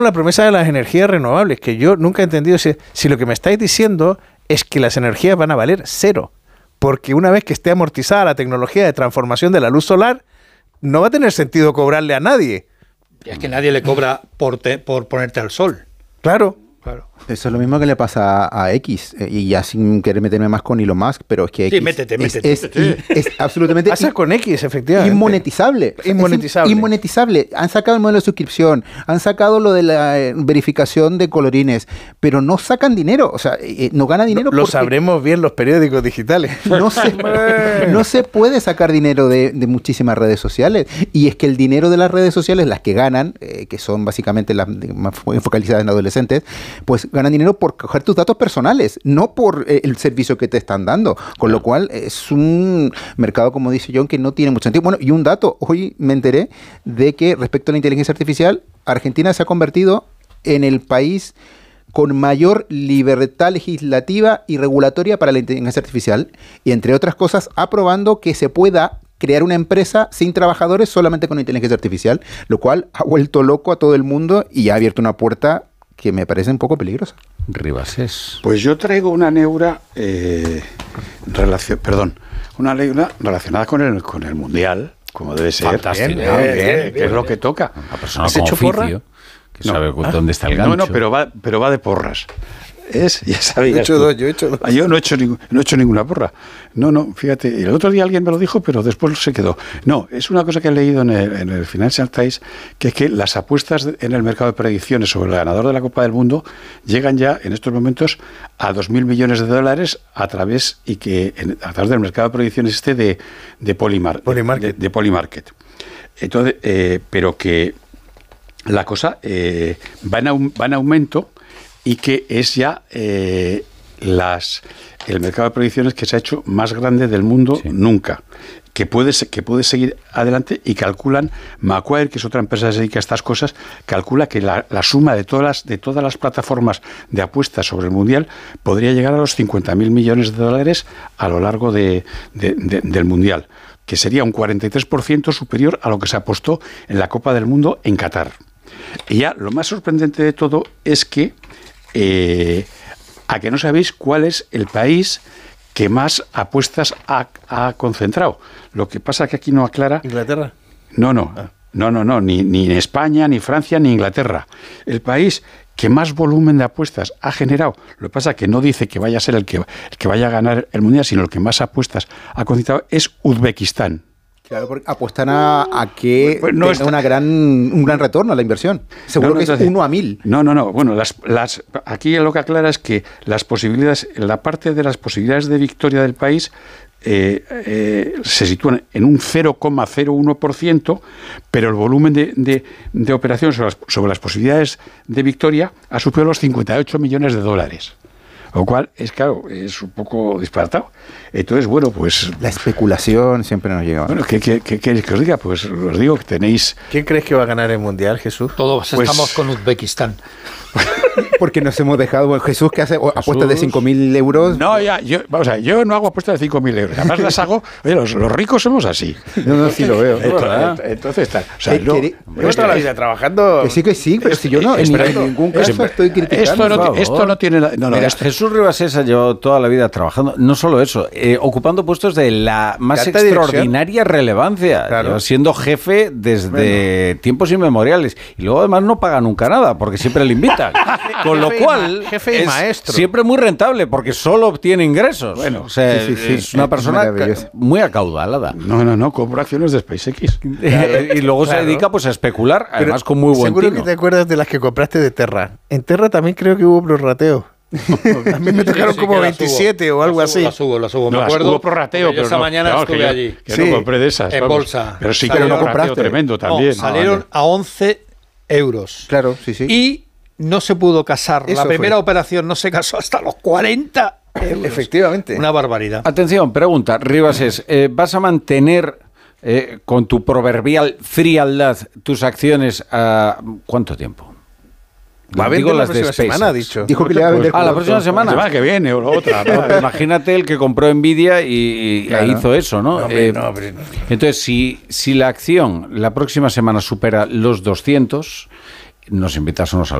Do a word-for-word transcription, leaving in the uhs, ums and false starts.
La promesa de las energías renovables, que yo nunca he entendido si, si lo que me estáis diciendo es que las energías van a valer cero, porque una vez que esté amortizada la tecnología de transformación de la luz solar, no va a tener sentido cobrarle a nadie. Y es que nadie le cobra por, te, por ponerte al sol. Claro. Claro. Eso es lo mismo que le pasa a, a X, eh, y ya sin querer meterme más con Elon Musk, pero es que X sí, métete, métete, es, métete. Es, es absolutamente pasa con X, efectivamente. Inmonetizable. Inmonetizable. Es inmonetizable. Han sacado el modelo de suscripción, han sacado lo de la eh, verificación de colorines, pero no sacan dinero, o sea, eh, no gana dinero. Lo, lo sabremos bien los periódicos digitales. No se, no se puede sacar dinero de, de muchísimas redes sociales, y es que el dinero de las redes sociales, las que ganan, eh, que son básicamente las más focalizadas en adolescentes, pues ganan dinero por coger tus datos personales, no por eh, el servicio que te están dando, con lo cual es un mercado, como dice John, que no tiene mucho sentido. Bueno, y un dato, hoy me enteré de que respecto a la inteligencia artificial, Argentina se ha convertido en el país con mayor libertad legislativa y regulatoria para la inteligencia artificial, y entre otras cosas aprobando que se pueda crear una empresa sin trabajadores solamente con inteligencia artificial, lo cual ha vuelto loco a todo el mundo y ha abierto una puerta que me parece un poco peligrosa. Ribases. Pues yo traigo una neura, eh, relacion, perdón, una neura relacionada con el con el mundial, como debe ser. Fantástico. Bien, bien, bien, bien, que es lo que toca. Una persona ¿Has con hecho oficio, porra? que No. sabe Ah, dónde está el gancho. No, no, pero va, pero va de porras. Es, ya sabías. Yo he hecho tú. dos, yo he hecho dos. Ah, yo no he hecho, ningún, no he hecho ninguna porra. No, no, fíjate, el otro día alguien me lo dijo, pero después se quedó. No, es una cosa que he leído en el, en el Financial Times, que es que las apuestas en el mercado de predicciones sobre el ganador de la Copa del Mundo llegan ya en estos momentos a dos mil millones de dólares a través y que en, a través del mercado de predicciones este de, de, Polymar, Polymarket. de, de Polymarket. Entonces, eh, pero que la cosa eh, va, en, va en aumento, y que es ya eh, las el mercado de predicciones que se ha hecho más grande del mundo sí. nunca, que puede, que puede seguir adelante, y calculan, Macquarie, que es otra empresa que se dedica a estas cosas, calcula que la, la suma de todas las de todas las plataformas de apuestas sobre el Mundial podría llegar a los cincuenta mil millones de dólares a lo largo de, de, de, del Mundial, que sería un cuarenta y tres por ciento superior a lo que se apostó en la Copa del Mundo en Qatar. Y ya lo más sorprendente de todo es que Eh, a que no sabéis cuál es el país que más apuestas ha, ha concentrado. Lo que pasa que aquí no aclara. ¿Inglaterra? No, no, ah. no, no, no, ni, ni España, ni Francia, ni Inglaterra. El país que más volumen de apuestas ha generado, lo que pasa que no dice que vaya a ser el que, el que vaya a ganar el Mundial, sino el que más apuestas ha concentrado, es Uzbekistán. Claro, porque apuestan a, a que pues no tenga está... una gran, un gran retorno a la inversión. Seguro no, no, que es entonces, uno a mil. No, no, no. Bueno, las, las, aquí lo que aclara es que las posibilidades, la parte de las posibilidades de victoria del país eh, eh, se sitúan en un cero coma cero uno por ciento, pero el volumen de, de, de operaciones sobre las, sobre las posibilidades de victoria ha superado los cincuenta y ocho millones de dólares. Lo cual es, claro, es un poco disparatado. Entonces, bueno, pues... La especulación siempre nos llega. Bueno, ¿qué, qué, qué queréis que os diga? Pues os digo que tenéis... ¿Quién crees que va a ganar el Mundial, Jesús? Todos pues, estamos con Uzbekistán. Porque nos hemos dejado... Bueno, Jesús, que hace Jesús, apuestas de cinco mil euros... No, ya, yo, vamos a ver, yo no hago apuestas de cinco mil euros. Además las hago... Oye, los, los ricos somos así. No, no, sí lo veo. Entonces, entonces está... O sea, no, no toda la vida trabajando... Que sí, que sí, pero si yo no, en, en ningún caso esto, estoy criticando. Esto no, esto no tiene... La, no, no, Mira, esto, Jesús Ribases ha llevado toda la vida trabajando, no solo eso, eh, ocupando puestos de la más Alta extraordinaria dirección. relevancia, claro. siendo jefe desde bueno. tiempos inmemoriales. Y luego además no paga nunca nada, porque siempre le invitan. Con lo cual, jefe y es maestro. siempre muy rentable, porque solo obtiene ingresos. Bueno, o sea, sí, sí, sí, es una es persona muy acaudalada. No, no, no, compro acciones de SpaceX. Claro, y luego claro. se dedica pues a especular, además Pero con muy buen seguro tino. Que te acuerdas de las que compraste de Terra. En Terra también creo que hubo prorrateo. A mí me tocaron sí, como veintisiete subo, o algo la así. La subo, la subo. No, me acuerdo. Hubo prorrateo, pero esa no, mañana no, estuve que yo, allí. Que sí, no compré de esas. En vamos. bolsa. Pero sí que pero era no un compraste. tremendo también. No, salieron no, a once euros. Claro, sí, sí. Y no se pudo casar. Eso la primera fue. operación no se casó hasta los cuarenta euros. Efectivamente. Una barbaridad. Atención, pregunta, Ribases, eh, ¿vas a mantener eh, con tu proverbial frialdad tus acciones a cuánto tiempo? Va a vender la próxima semana, ha dicho. Dijo que le iba a vender. Ah, la próxima semana. La semana que viene o la otra. No, pero imagínate el que compró Nvidia y, y claro. hizo eso, ¿no? No, hombre, eh, no, hombre, no. Entonces, si, si la acción la próxima semana supera los doscientos, nos invitas unos